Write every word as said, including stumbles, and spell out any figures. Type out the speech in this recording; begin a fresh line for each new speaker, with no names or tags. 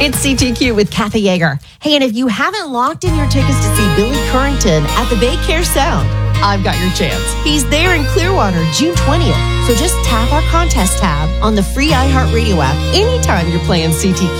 It's C T Q with Kathy Yeager. Hey, and if you haven't locked in your tickets to see Billy Currington at the Baycare Sound, I've got your chance. He's there in Clearwater, June twentieth. So just tap our contest tab on the free iHeartRadio app anytime you're playing C T